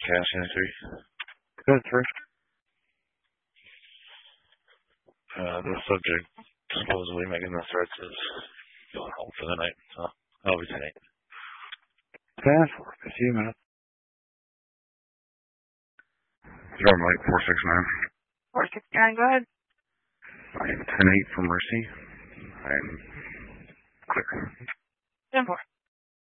Cash in 3. Good, 3. The subject supposedly making the threats is going home for the night, so I'll be tonight. 10-4. See you in a minute. Zero Mike 469. 469, go ahead. 10-8 for Mercy. I'm clear. 10-4.